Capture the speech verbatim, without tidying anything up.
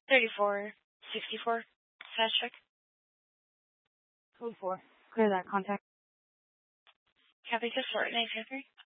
thirty-four sixty-four. Fast check. Code four. Clear that contact. Copy to Fort nine five three.